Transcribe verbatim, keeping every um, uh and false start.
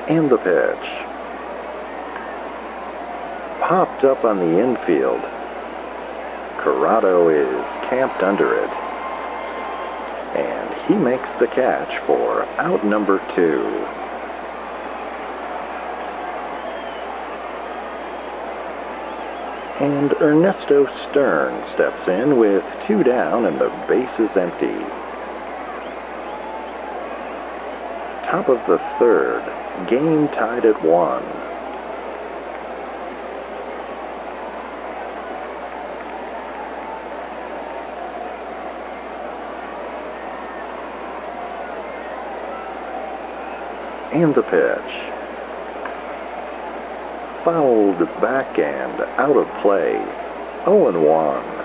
And the pitch. Popped up on the infield. Corrado is camped under it. And he makes the catch for out number two. And Ernesto Stern steps in with two down and the base is empty. Top of the third, game tied at one. And the pitch. Fouled back and out of play. oh and one.